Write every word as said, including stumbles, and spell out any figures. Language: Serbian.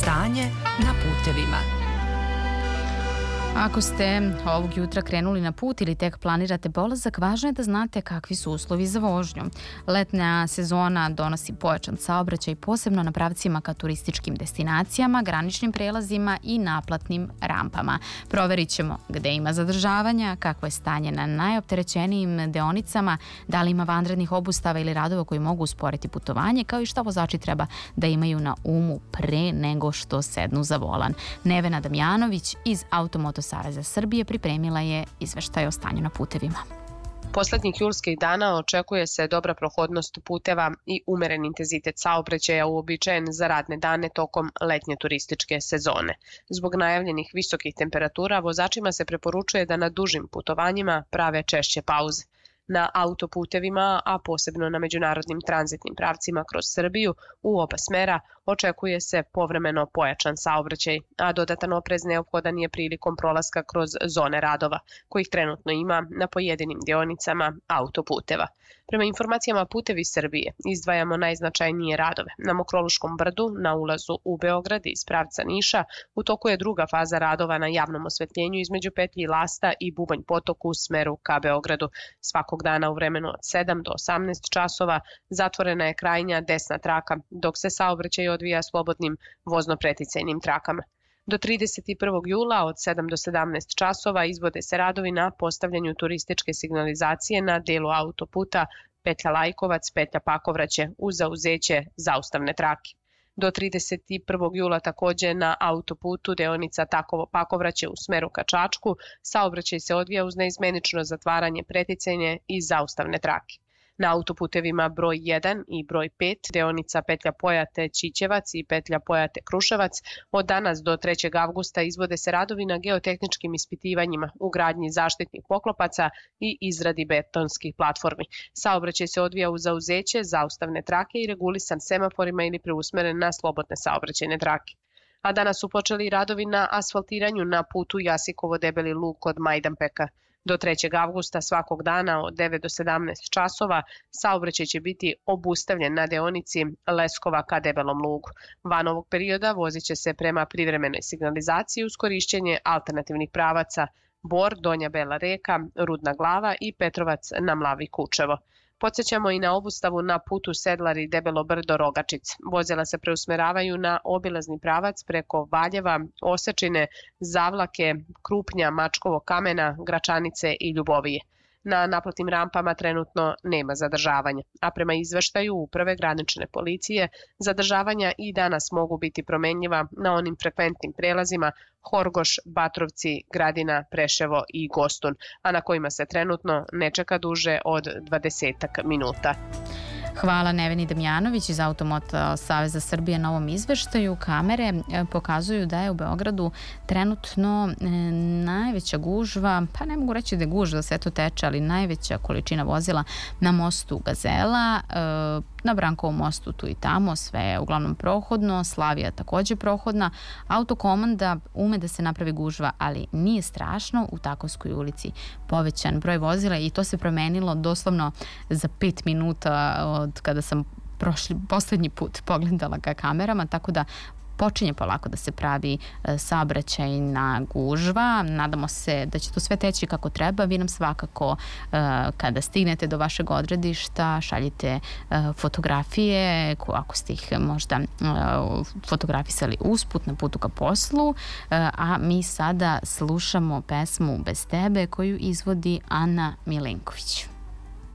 Stanje na putevima. Ako ste ovog jutra krenuli na put ili tek planirate polazak, važno je da znate kakvi su uslovi za vožnju. Letnja sezona donosi pojačan saobraćaj, posebno na pravcima ka turističkim destinacijama, graničnim prelazima i naplatnim rampama. Proverit ćemo gde ima zadržavanja, kakvo je stanje na najopterećenijim deonicama, da li ima vanrednih obustava ili radova koji mogu usporiti putovanje, kao i šta vozači treba da imaju na umu pre nego što sednu za volan. Nevena Damjanović iz Automoto Saveza Srbije pripremila je izveštaj o stanju na putevima. Poslednjih julskih dana očekuje se dobra prohodnost puteva i umeren intenzitet saobraćaja uobičajen za radne dane tokom letnje turističke sezone. Zbog najavljenih visokih temperatura, vozačima se preporučuje da na dužim putovanjima prave češće pauze. Na autoputevima, a posebno na međunarodnim tranzitnim pravcima kroz Srbiju, u oba smera očekuje se povremeno pojačan saobraćaj, a dodatan oprez neophodan je prilikom prolaska kroz zone radova, kojih trenutno ima na pojedinim deonicama autoputeva. Prema informacijama Putevi Srbije izdvajamo najznačajnije radove. Na Mokroluškom brdu, na ulazu u Beograd iz pravca Niša, u toku je druga faza radova na javnom osvetljenju između petlji Lasta i Bubanj potoku u smeru ka Beogradu. Svakog dana u vremenu od sedam do osamnaest časova zatvorena je krajnja desna traka, dok se saobraćaj odvija slobodnim vozno-preticajnim trakama. Do trideset prvog jula od sedam do sedamnaest časova izvode se radovi na postavljanju turističke signalizacije na delu autoputa petlja Lajkovac, petlja Pakovraće uz zauzeće zaustavne trake. Do trideset prvog jula takođe na autoputu deonica Takovo-Pakovraće u smeru ka Čačku saobraćaj se odvija uz neizmenično zatvaranje preticajne i zaustavne trake. Na autoputevima broj jedan i broj pet, deonica petlja Pojate-Ćićevac i petlja Pojate-Kruševac, od danas do trećeg avgusta izvode se radovi na geotehničkim ispitivanjima, ugradnji zaštitnih poklopaca i izradi betonskih platformi. Saobraćaj se odvija uz zauzeće, zaustavne trake i regulisan semaforima ili preusmeren na slobodne saobraćajne trake. A danas su počeli radovi na asfaltiranju na putu Jasikovo-Debeli Lug kod Majdanpeka. Do trećeg avgusta svakog dana od devet do sedamnaest časova saobraćaj će biti obustavljen na deonici Leskova ka Debelom Lugu. Van ovog perioda vozit će se prema privremenoj signalizaciji uz korišćenje alternativnih pravaca Bor, Donja Bela Reka, Rudna Glava i Petrovac na Mlavi Kučevo. Podsećamo i na obustavu na putu Sedlari Debelo Brdo Rogačic. Vozila se preusmeravaju na obilazni pravac preko Valjeva, Osečine, Zavlake, Krupnja, Mačkovog kamena, Gračanice i Ljubovije. Na naplatnim rampama trenutno nema zadržavanja, a prema izveštaju Uprave granične policije zadržavanja i danas mogu biti promenljiva na onim frekventnim prelazima Horgoš, Batrovci, Gradina, Preševo i Gostun, a na kojima se trenutno ne čeka duže od dvadesetak minuta. Hvala Neveni Damjanović iz Automoto Saveza Srbije na ovom izveštaju. Kamere pokazuju da je u Beogradu trenutno najveća gužva, pa ne mogu reći da je gužva, da sve to teče, ali najveća količina vozila na mostu Gazela, na Brankovom mostu tu i tamo, sve je uglavnom prohodno, Slavija takođe prohodna. Autokomanda ume da se napravi gužva, ali nije strašno. U Takovskoj ulici povećan broj vozila i to se promenilo doslovno za pet minuta od kada sam prošli, poslednji put pogledala ka kamerama, tako da počinje polako da se pravi saobraćajna gužva. Nadamo se da će to sve teći kako treba. Vi nam svakako kada stignete do vašeg odredišta šaljite fotografije, ako ste ih možda fotografisali usput na putu ka poslu, a mi sada slušamo pesmu Bez tebe koju izvodi Ana Milenković.